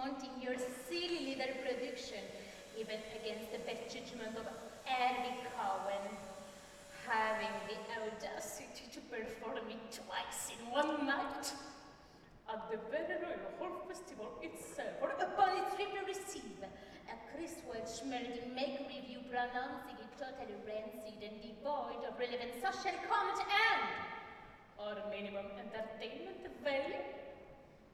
dismounting your silly little production, even against the best judgment of Erwin Cohen, having the audacity to perform it twice in one night at the very Royal Hall Festival itself, or upon its trip to receive a Chris Welch-Merritt make review pronouncing it totally rancid and devoid of relevant social comment and or minimum entertainment value.